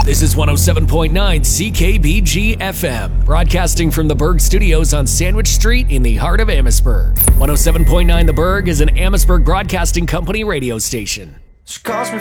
This is 107.9 CKBG FM, broadcasting from the Berg Studios on Sandwich Street in the heart of Amherstburg. 107.9 The Berg is an Amherstburg Broadcasting Company radio station. She calls me